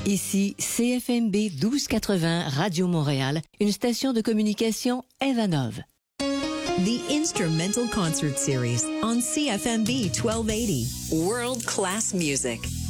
Ici CFMB 1280 Radio Montréal, une station de communication Evanov. The Instrumental Concert Series on CFMB 1280. World-class music.